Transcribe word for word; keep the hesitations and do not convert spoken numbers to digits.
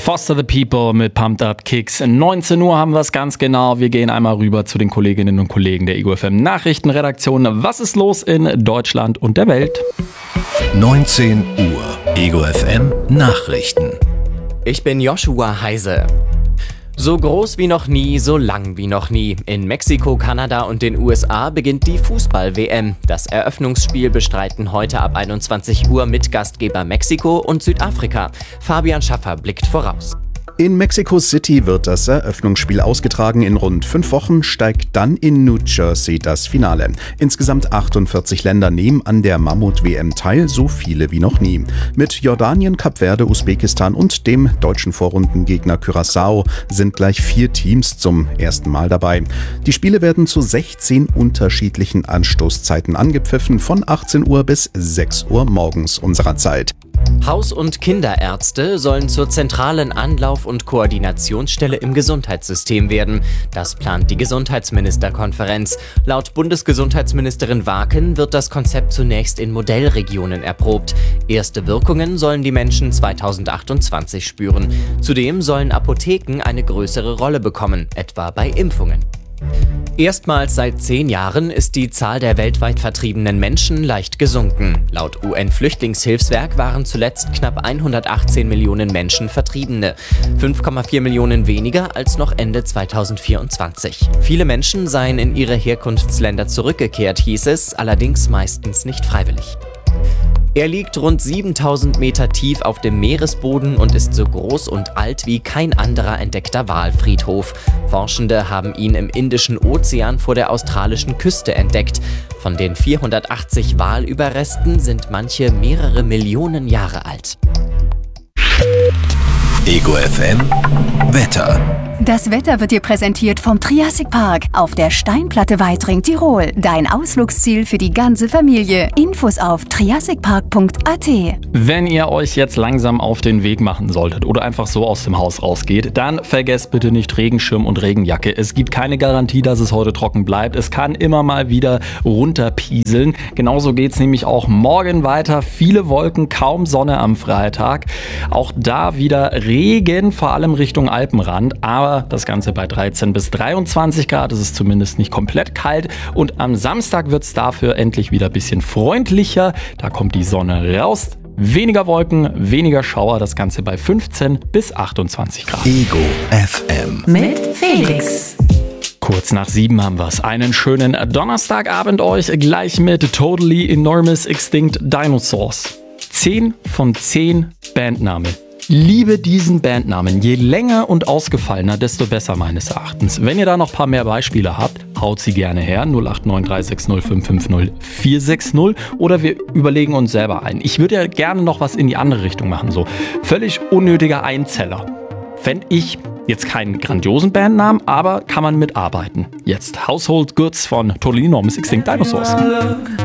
Foster the People mit Pumped Up Kicks. neunzehn Uhr haben wir es ganz genau. Wir gehen einmal rüber zu den Kolleginnen und Kollegen der Ego F M Nachrichtenredaktion. Was ist los in Deutschland und der Welt? neunzehn Uhr Ego F M Nachrichten. Ich bin Joshua Heise. So groß wie noch nie, so lang wie noch nie. In Mexiko, Kanada und den U S A beginnt die Fußball-W M. Das Eröffnungsspiel bestreiten heute ab einundzwanzig Uhr Mitgastgeber Mexiko und Südafrika. Fabian Schaffer blickt voraus. In Mexico City wird das Eröffnungsspiel ausgetragen. In rund fünf Wochen steigt dann in New Jersey das Finale. Insgesamt achtundvierzig Länder nehmen an der Mammut-W M teil, so viele wie noch nie. Mit Jordanien, Kap Verde, Usbekistan und dem deutschen Vorrundengegner Curaçao sind gleich vier Teams zum ersten Mal dabei. Die Spiele werden zu sechzehn unterschiedlichen Anstoßzeiten angepfiffen, von achtzehn Uhr bis sechs Uhr morgens unserer Zeit. Haus- und Kinderärzte sollen zur zentralen Anlauf- und Koordinationsstelle im Gesundheitssystem werden. Das plant die Gesundheitsministerkonferenz. Laut Bundesgesundheitsministerin Waken wird das Konzept zunächst in Modellregionen erprobt. Erste Wirkungen sollen die Menschen zweitausendachtundzwanzig spüren. Zudem sollen Apotheken eine größere Rolle bekommen, etwa bei Impfungen. Erstmals seit zehn Jahren ist die Zahl der weltweit vertriebenen Menschen leicht gesunken. Laut U N-Flüchtlingshilfswerk waren zuletzt knapp hundertachtzehn Millionen Menschen Vertriebene. fünf Komma vier Millionen weniger als noch Ende zweitausendvierundzwanzig. Viele Menschen seien in ihre Herkunftsländer zurückgekehrt, hieß es, allerdings meistens nicht freiwillig. Er liegt rund siebentausend Meter tief auf dem Meeresboden und ist so groß und alt wie kein anderer entdeckter Walfriedhof. Forschende haben ihn im Indischen Ozean vor der australischen Küste entdeckt. Von den vierhundertachtzig Walüberresten sind manche mehrere Millionen Jahre alt. Ego F M Wetter. Das Wetter wird dir präsentiert vom Triassic Park auf der Steinplatte Weitring, Tirol. Dein Ausflugsziel für die ganze Familie. Infos auf triassic park punkt a t. Wenn ihr euch jetzt langsam auf den Weg machen solltet oder einfach so aus dem Haus rausgeht, dann vergesst bitte nicht Regenschirm und Regenjacke. Es gibt keine Garantie, dass es heute trocken bleibt. Es kann immer mal wieder runterpieseln. Genauso geht es nämlich auch morgen weiter. Viele Wolken, kaum Sonne am Freitag. Auch da wieder Regen, vor allem Richtung Alpenrand. Aber das Ganze bei dreizehn bis dreiundzwanzig Grad. Es ist zumindest nicht komplett kalt. Und am Samstag wird es dafür endlich wieder ein bisschen freundlicher. Da kommt die Sonne raus. Weniger Wolken, weniger Schauer. Das Ganze bei fünfzehn bis achtundzwanzig Grad. Ego F M Mit Felix. Kurz nach sieben haben wir es. Einen schönen Donnerstagabend euch. Gleich mit Totally Enormous Extinct Dinosaurs. zehn von zehn Bandnamen. Liebe diesen Bandnamen. Je länger und ausgefallener, desto besser meines Erachtens. Wenn ihr da noch ein paar mehr Beispiele habt, haut sie gerne her. null acht neun drei sechs null fünf fünf null vier sechs null. Oder wir überlegen uns selber ein. Ich würde ja gerne noch was in die andere Richtung machen. So völlig unnötiger Einzeller. Fände ich jetzt keinen grandiosen Bandnamen, aber kann man mitarbeiten. Jetzt Household Goods von Totally Enormous Extinct Dinosaurs.